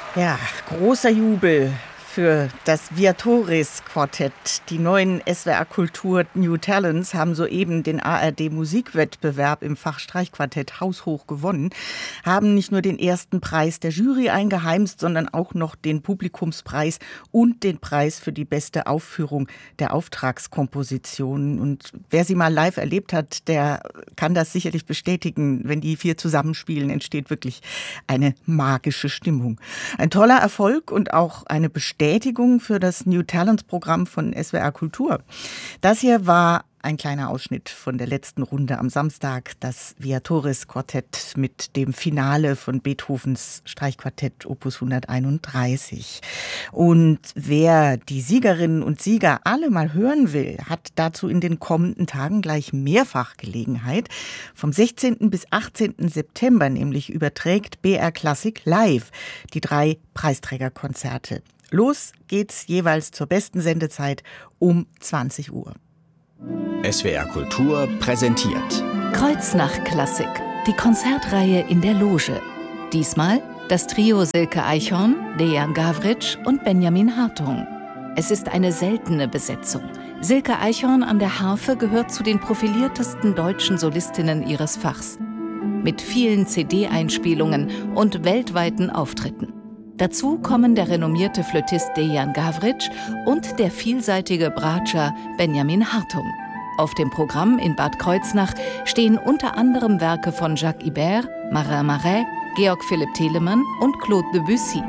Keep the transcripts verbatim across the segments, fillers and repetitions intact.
Ja, großer Jubel für das Viatoris-Quartett. Die neuen S W R Kultur New Talents haben soeben den A R D-Musikwettbewerb im Fach Streichquartett haushoch gewonnen, haben nicht nur den ersten Preis der Jury eingeheimst, sondern auch noch den Publikumspreis und den Preis für die beste Aufführung der Auftragskompositionen. Und wer sie mal live erlebt hat, der kann das sicherlich bestätigen. Wenn die vier zusammenspielen, entsteht wirklich eine magische Stimmung. Ein toller Erfolg und auch eine Bestätigung für das New Talents Programm von S W R Kultur. Das hier war ein kleiner Ausschnitt von der letzten Runde am Samstag, das Viatoris-Quartett mit dem Finale von Beethovens Streichquartett Opus hunderteinunddreißig. Und wer die Siegerinnen und Sieger alle mal hören will, hat dazu in den kommenden Tagen gleich mehrfach Gelegenheit. Vom sechzehnten bis achtzehnten September nämlich überträgt B R Klassik live die drei Preisträgerkonzerte. Los geht's jeweils zur besten Sendezeit um zwanzig Uhr. S W R Kultur präsentiert Kreuznach-Klassik, die Konzertreihe in der Loge. Diesmal das Trio Silke Eichhorn, Dejan Gavric und Benjamin Hartung. Es ist eine seltene Besetzung. Silke Eichhorn an der Harfe gehört zu den profiliertesten deutschen Solistinnen ihres Fachs. Mit vielen C D-Einspielungen und weltweiten Auftritten. Dazu kommen der renommierte Flötist Dejan Gavric und der vielseitige Bratscher Benjamin Hartung. Auf dem Programm in Bad Kreuznach stehen unter anderem Werke von Jacques Ibert, Marin Marais, Georg Philipp Telemann und Claude Debussy.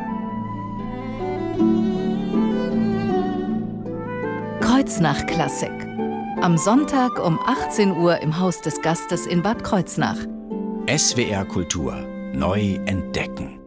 Kreuznach-Klassik. Am Sonntag um achtzehn Uhr im Haus des Gastes in Bad Kreuznach. S W R Kultur neu entdecken.